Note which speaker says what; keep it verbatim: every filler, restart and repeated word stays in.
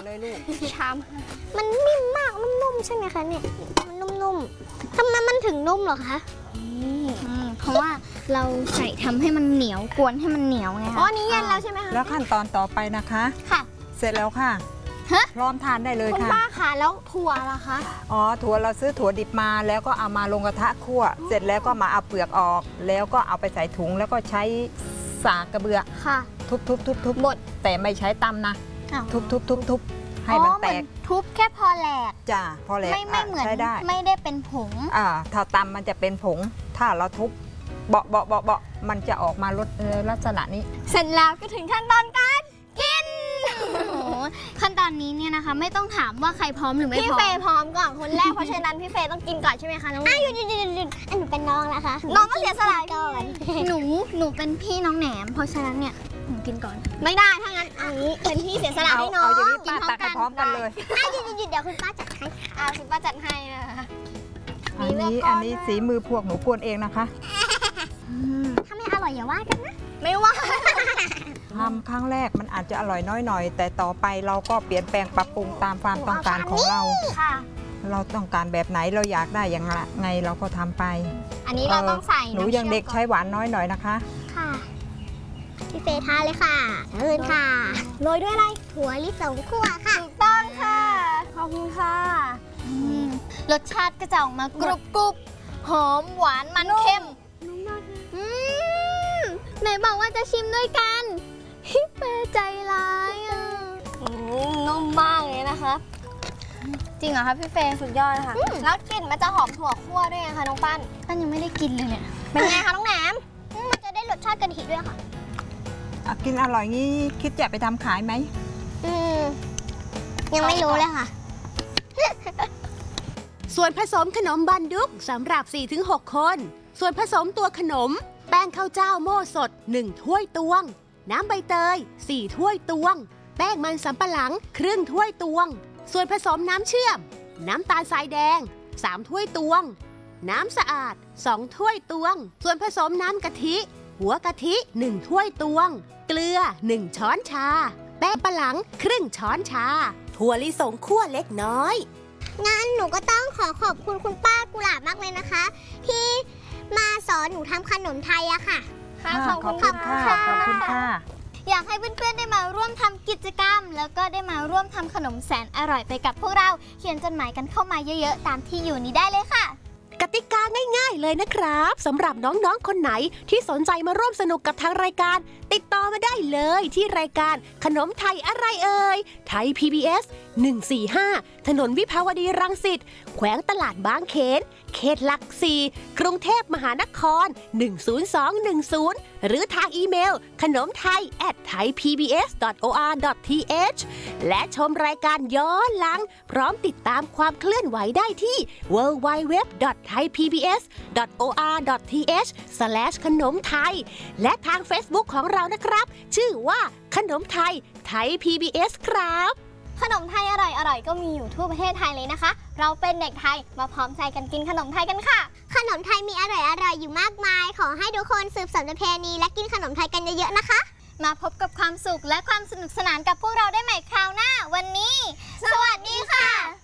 Speaker 1: เลยลูก
Speaker 2: ชามมันนิ่มมากนุ่มๆใช่ไหมคะเนี่ยมันนุ่มๆทำไมมันถึงนุ่มหรอคะ
Speaker 3: เพราะว่าเราใส่ทำให้มันเหนียวกวนให้มันเหนียวไงคะ
Speaker 2: อ๋อนี่เย็นแล้วใช่ไหมคะ
Speaker 1: แล้วขั้นตอนต่อไปนะคะ
Speaker 2: ค่ะ
Speaker 1: เสร็จแล้วค่ะพร้อมทานได้เลยค่ะ
Speaker 2: คุณป้าค่ะแล้วถั่วล่ะคะ
Speaker 1: อ๋อถั่วเราซื้อถั่วดิบมาแล้วก็เอามาลงกระทะคั่วเสร็จแล้วก็มาเอาเปลือกออกแล้วก็เอาไปใส่ถุงแล้วก็ใช้สากกระเบือ
Speaker 2: ค่ะ
Speaker 1: ทุบทุบทุบทุบบดแต่ไม่ใช้ตำนะทุบทุบทุบทุบให้มันแตก
Speaker 3: ทุบแค่พอแหลก
Speaker 1: จ้าพอแหลก
Speaker 3: ไม่ไม่เหมือน
Speaker 1: ได้
Speaker 3: ไม่ได้เป็นผง
Speaker 1: อ่าถ้าตำมันจะเป็นผงถ้าเราทุบเบาะเบาะเบาะเบาะมันจะออกมารสลักษณะนี้
Speaker 2: เสร็จแล้วก็ถึงขั้นตอนการกิน
Speaker 3: ขั้นตอนนี้เนี่ยนะคะไม่ต้องถามว่าใครพร้อมหรือไม่พร้อม
Speaker 2: พี่เฟย์พร้อมก่อนคนแรกเพราะฉะนั้นพี่เฟย์ต้องกินก่อนใช่ไหมคะน้องอ่ะหยุดหยุดหยุดหยุดอันหนูเป็นน้องนะคะน้องต้องเสียสละก่อน
Speaker 3: หนูหนูเป็นพี่น้องแหนมเพราะฉะนั้นเนี่ยหนูกินก่อน
Speaker 2: ไม่ได้ถ้างั้นอันนี้เป็นพี่เสียสละให้น้อง
Speaker 1: เอาอย่างนี้ป้าตักให้พร้อมกันเลย
Speaker 2: อ่ะหยุดหยุดหยุดเดี๋ยวคุณป้าจัดให้อ่ะคุณป้าจัดให้นะคะ
Speaker 1: อันนี้อันนี้สีมือพวกหนูกวนเองนะคะ
Speaker 2: ถ้าไม่อร่อยอย่าว่ากันนะไม่ว่า
Speaker 1: ทำครั้งแรกมันอาจจะอร่อยน้อยหน่อยแต่ต่อไปเราก็เปลี่ยนแปลงปรับปรุงตามความต้องการของเรา
Speaker 2: ค่ะ
Speaker 1: เราต้องการแบบไหนเราอยากได้อย่างไงเราก็ทำไป
Speaker 2: อันนี้เราต้องใส่
Speaker 1: หนูยังเด็กใช้หวานน้อยหน่อยนะคะ
Speaker 2: ค่ะพี่เฟย์ทานเลยค่ะเอิญค่ะโรยด้วยอะไรถั่วลิสงคั่วค่ะถูกต้องค่ะขอบคุณค่ะ
Speaker 3: รสชาติก็จะออกมากรุบกรุบหอมหวานมันเค็มไหนบอกว่าจะชิมด้วยกันฮิเปใจร้ายอ่ะ
Speaker 2: นุ่มมากเลยนะคะ
Speaker 3: จริงเหรอคะพี่เฟย์สุดยอดค่ะ
Speaker 2: แล้วกลิ่นมันจะหอมถั่วคั่วด้วยไงคะน้องปั้น
Speaker 3: ปั้นยังไม่ได้กินเลยเนี่ย
Speaker 2: เป็นไงคะน้องแหนมมันจะได้รสชาติกะทิด้วยค่ะ
Speaker 1: กินอร่อยงี้คิดจะไปทำขายไหม
Speaker 2: อืมยังไม่รู้เลยค่ะ
Speaker 4: ส่วนผสมขนมบันดุกสำหรับ สี่ถึงหก คนส่วนผสมตัวขนมแป้งข้าวเจ้าโม่สดหนึ่งถ้วยตวงน้ำใบเตยสี่ถ้วยตวงแป้งมันสำปะหลังครึ่งถ้วยตวงส่วนผสมน้ำเชื่อมน้ำตาลทรายแดงสามถ้วยตวงน้ำสะอาดสองถ้วยตวงส่วนผสมน้ำกะทิหัวกะทิหนึ่งถ้วยตวงเกลือหนึ่งช้อนชาแป้งปะหลังครึ่งช้อนชาถั่วลิสงคั่วเล็กน้อย
Speaker 2: งั้นหนูก็ต้องขอขอบคุณคุณป้ากุหลาบมากเลยนะคะที่มาสอนหนูทำขนมไทยอะค่ะ
Speaker 1: ค่ะขอบคุณค่ะขอบคุณค่ะ
Speaker 3: อยากให้เพื่อนๆได้มาร่วมทำกิจกรรมแล้วก็ได้มาร่วมทำขนมแสนอร่อยไปกับพวกเราเขียนจดหมายกันเข้ามาเยอะๆตามที่อยู่นี้ได้เลยค่ะ
Speaker 4: กติกาง่ายๆเลยนะครับสำหรับน้องๆคนไหนที่สนใจมาร่วมสนุกกับทางรายการติดต่อมาได้เลยที่รายการขนมไทยอะไรเอ่ยไทย พี บี เอส หนึ่งสี่ห้าถนนวิภาวดีรังสิตแขวงตลาดบางเขนเขตหลักสี่กรุงเทพมหานครหนึ่งศูนย์สองหนึ่งศูนย์หรือทางอีเมลขนมไทย แอท ไทยพีบีเอส ดอท โอ อาร์ ดอท ที เอช และชมรายการย้อนหลังพร้อมติดตามความเคลื่อนไหวได้ที่ ดับเบิลยู ดับเบิลยู ดับเบิลยู ดอท ไทยพีบีเอส ดอท โอ อาร์ ดอท ที เอช สแลช ขนมไทยและทาง Facebook ของเรานะครับชื่อว่าขนมไทยไทย พี บี เอส ครับ
Speaker 2: ขนมไทยอร่อยๆก็มีอยู่ทั่วประเทศไทยเลยนะคะเราเป็นเด็กไทยมาพร้อมใจกันกินขนมไทยกันค่ะขนมไทยมีอร่อยๆอยู่มากมายขอให้ทุกคนสืบสานประเพณีและกินขนมไทยกันเยอะๆนะคะ
Speaker 3: มาพบกับความสุขและความสนุกสนานกับพวกเราได้ใหม่คราวหน้าวันนี้สวัสดีค่ะ